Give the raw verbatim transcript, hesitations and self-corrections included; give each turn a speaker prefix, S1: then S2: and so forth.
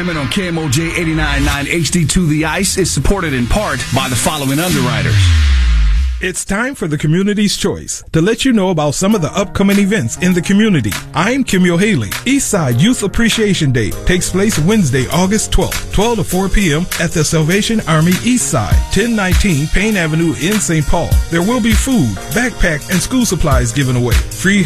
S1: assignment on K M O J eighty-nine point nine H D two The Ice is supported in part by the following underwriters.
S2: It's time for the Community's Choice to let you know about some of the upcoming events in the community. I'm Kimyo Haley. Eastside Youth Appreciation Day takes place Wednesday, August twelfth, twelve to four p.m. at the Salvation Army Eastside, ten nineteen Payne Avenue in Saint Paul. There will be food, backpack, and school supplies given away. Free